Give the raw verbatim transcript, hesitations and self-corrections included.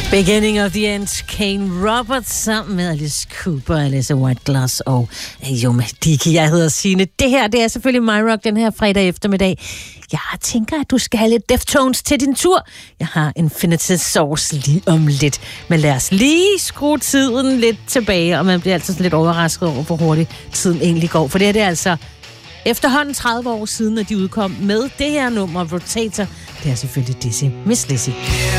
Beginning of the End, Kane Roberts sammen med Alice Cooper, Alice Whiteglass og Yoma Diki. Jeg hedder Signe. Det her, det er selvfølgelig My Rock den her fredag eftermiddag. Jeg tænker, at du skal have lidt Deftones til din tur. Jeg har Infinity Source lige om lidt. Men lad os lige skrue tiden lidt tilbage, og man bliver altid lidt overrasket over, hvor hurtigt tiden egentlig går. For det her, det er altså efterhånden tredive år siden, at de udkom med det her nummer, Rotator. Det er selvfølgelig Dizzy Miss Lizzy.